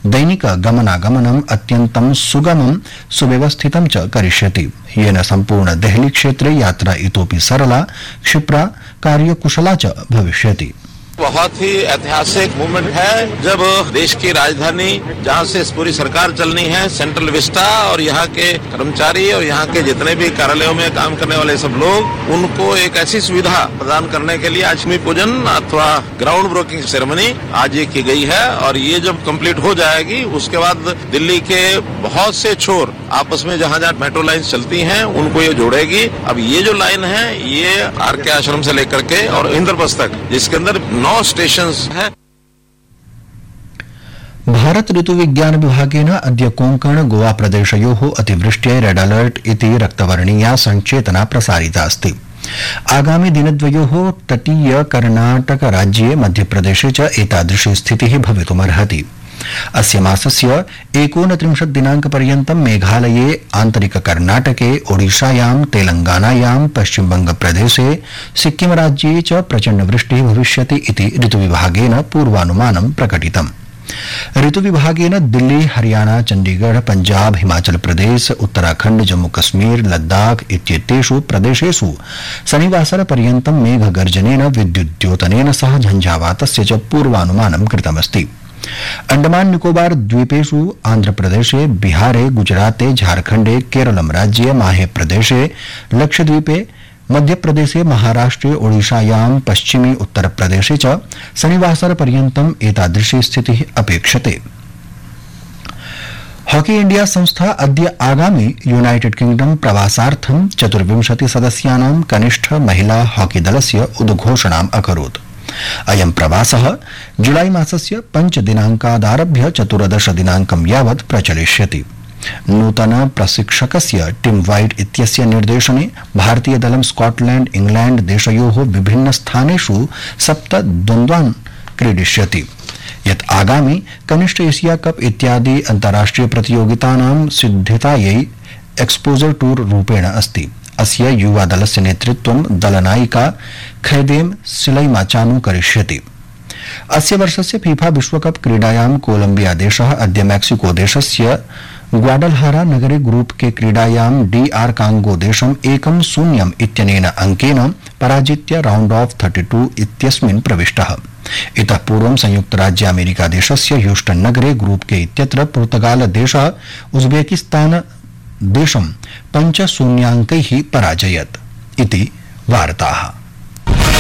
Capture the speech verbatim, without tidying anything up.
दैनिक गमनागमनम् अत्यन्तं सुगमं सुव्यवस्थितं च करिष्यति, येन सम्पूर्ण देहली क्षेत्रे यात्रा इतोपि सरला, क्षिप्रा, कार्यकुशला च भविष्यति। बहुत ही ऐतिहासिक मूवमेंट है जब देश की राजधानी जहां से पूरी सरकार चलनी है, सेंट्रल विस्टा, और यहाँ के कर्मचारी और यहाँ के जितने भी कार्यालयों में काम करने वाले सब लोग, उनको एक ऐसी सुविधा प्रदान करने के लिए आज भूमि पूजन अथवा ग्राउंड ब्रेकिंग सेरेमनी आज ये की गई है। और ये जब कंप्लीट हो जाएगी उसके बाद दिल्ली के बहुत से छोर आपस में जहाँ जहाँ मेट्रो लाइन चलती हैं उनको ये जोड़ेगी। अब ये जो लाइन है ये आर के आश्रम से लेकर के और इंद्रप्रस्थ तक, जिसके अंदर नौ स्टेशंस हैं। भारत ऋतुविज्ञान विभागेन अद्य कोंकण गोवा प्रदेशयोः अतिवृष्ट्यै रेड अलर्ट इति रक्तवर्णीया संचेतना प्रसारिता अस्ति। आगामि दिनद्वयोः तटीय कर्णाटक राज्ये मध्यप्रदेशे च एतादृशी स्थितिः भवितुमर्हति। अस्य मासस्य एकोनत्रिंशत् दिनांकपर्यन्तं मेघालये, आन्तरिक कर्णाटके, ओडिशायां, तेलंगानायां, पश्चिमबंगप्रदेशे, सिक्किम राज्ये च प्रचण्ड वृष्टिः भविष्यति इति ऋतुविभागेन पूर्वानुमानं प्रकटितम्। ऋतुविभागेन दिल्ली, हरियाणा, चंडीगढ़, पंजाब, हिमाचल प्रदेश, उत्तराखंड, जम्मू कश्मीर, लद्दाख इत्येतेषु प्रदेशेषु शनिवासरपर्यन्तं मेघगर्जनेन, विद्युद्योतनेन सह झंझावातस्य च पूर्वानुमानं कृतमस्ति। अंडमान निकोबार द्वीपेषु, आंध्रप्रदेशे, बिहारे, गुजराते, झारखंडे, केरलम राज्ये, माहे प्रदेशे, लक्षद्वीपे, मध्यप्रदेशे, महाराष्ट्रे, ओडिशायां, पश्चिमी उत्तरप्रदेशे च शनिवासरपर्यन्तम् एतादृशी स्थितिः अपेक्षते। हॉकी इंडिया संस्था अद्य आगामि यूनाइटेड किंगडम प्रवासार्थं चतुर्विंशति सदस्यानां कनिष्ठ महिला हॉकी दलस्य उद्घोषणाम् अकरोत्। अयं प्रवासः जुलाई मासस्य पंच दिनांकादारभ्य चतुर्दश दिनांकं यावत् प्रचलिष्यति। नूतन प्रशिक्षकस्य टिम वाइट इत्यस्य निर्देशने भारतीय दलं स्कॉटलैंड, इंग्लैंड देशयोः विभिन्न स्थानेषु सप्त द्वन्द्वान् क्रीडिष्यति, यत् आगामि कनिष्ठ एशिया कप इत्यादि अन्ताराष्ट्रिय प्रतियोगितानां सिद्धतायै एक्सपोजर टूर रूपेण अस्ति। अस्य युवा दलस्य नेतृत्वं दलनायिका खैदेम सिलैमाचानु करिष्यति। अस्य वर्षस्य फीफा विश्वकप क्रीडायां कोलंबिया देशः अद्य मैक्सिको देशस्य ग्वाडलहारा नगरे ग्रुप के क्रीडायां डी आर कांगो देशम् एकं शून्यम् इत्यनेन अंकेन पराजित्य राउंड ऑफ थर्टी टू इत्यस्मिन् प्रविष्टः। इतः पूर्वं संयुक्त राज्य अमेरिका देशस्य ह्यूस्टन नगरे ग्रुप के इत्यत्र पुर्तगाल देशः उज्बेकिस्तान देशं पंच शून्याङ्कैः पराजयत् इति वार्ताः।